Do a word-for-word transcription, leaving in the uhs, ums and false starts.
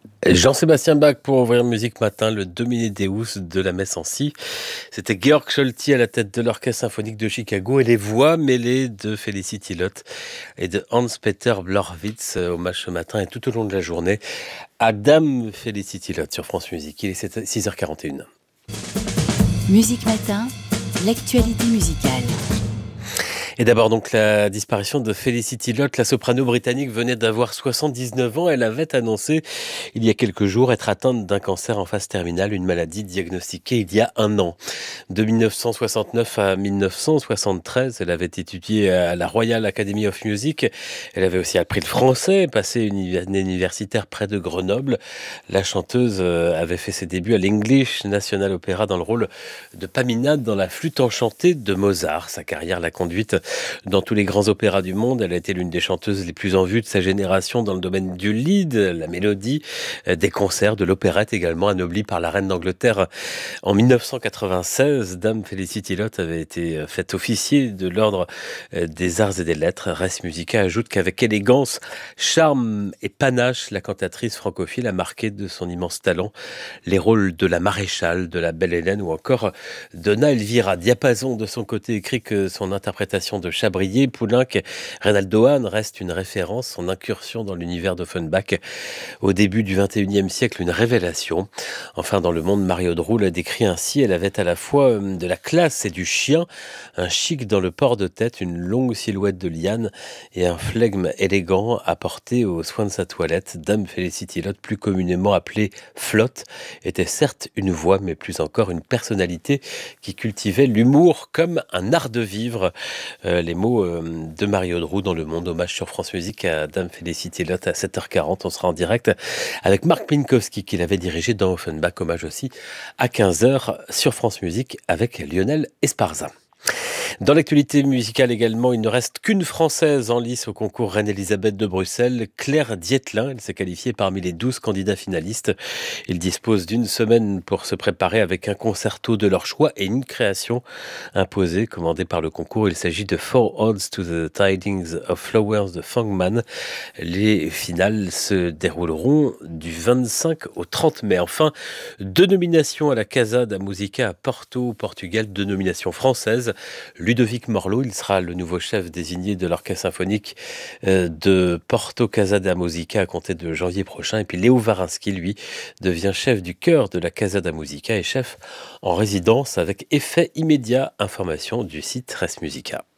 Jean-Sébastien Bach pour ouvrir Musique Matin, le Domine Deus de la messe en si. C'était Georg Scholti à la tête de l'Orchestre symphonique de Chicago et les voix mêlées de Felicity Lott et de Hans-Peter Blorwitz. Hommage ce matin et tout au long de la journée à Dame Felicity Lott sur France Musique. Il est six heures quarante et une. Musique Matin, l'actualité musicale. Et d'abord donc la disparition de Felicity Lott, la soprano britannique venait d'avoir soixante-dix-neuf ans. Elle avait annoncé il y a quelques jours être atteinte d'un cancer en phase terminale, une maladie diagnostiquée il y a un an. De mille neuf cent soixante-neuf à mille neuf cent soixante-treize, elle avait étudié à la Royal Academy of Music. Elle avait aussi appris le français, passé une année universitaire près de Grenoble. La chanteuse avait fait ses débuts à l'English National Opera dans le rôle de Paminade dans la flûte enchantée de Mozart. Sa carrière l'a conduite dans tous les grands opéras du monde. Elle a été l'une des chanteuses les plus en vue de sa génération dans le domaine du lead, la mélodie, des concerts, de l'opérette également, anoblie par la reine d'Angleterre en mille neuf cent quatre-vingt-seize. Dame Felicity Lott avait été faite officier de l'ordre des arts et des lettres. Res Musica ajoute qu'avec élégance, charme et panache, la cantatrice francophile a marqué de son immense talent les rôles de la maréchale, de la belle Hélène ou encore Donna Elvira. Diapason de son côté écrit que son interprétation de Chabrier, Poulenc, Reynaldo Hahn reste une référence. Son incursion dans l'univers d'Offenbach au début du vingt et unième siècle, une révélation. Enfin, dans Le Monde, Mario Drouet l'a décrit ainsi: elle avait à la fois de la classe et du chien, un chic dans le port de tête, une longue silhouette de liane et un flegme élégant apporté aux soins de sa toilette. Dame Felicity Lott, plus communément appelée Flotte, était certes une voix, mais plus encore une personnalité qui cultivait l'humour comme un art de vivre. Euh, les mots euh, de Mario Drouet dans Le Monde. Hommage sur France Musique à Dame Felicity Lott à sept heures quarante. On sera en direct avec Marc Minkowski qui l'avait dirigé dans Offenbach. Hommage aussi à quinze heures sur France Musique avec Lionel Esparza. Dans l'actualité musicale également, il ne reste qu'une Française en lice au concours Reine-Elisabeth de Bruxelles, Claire Dietlin. Elle s'est qualifiée parmi les douze candidats finalistes. Ils disposent d'une semaine pour se préparer avec un concerto de leur choix et une création imposée, commandée par le concours. Il s'agit de Four Odes to the Tidings of Flowers de Fangman. Les finales se dérouleront du vingt-cinq au trente mai. Enfin, deux nominations à la Casa da Musica à Porto, au Portugal, deux nominations françaises. Ludovic Morlot, il sera le nouveau chef désigné de l'Orchestre symphonique de Porto Casa da Musica à compter de janvier prochain. Et puis Léo Wawrinski, lui, devient chef du chœur de la Casa da Musica et chef en résidence avec effet immédiat. Information du site Res Musica.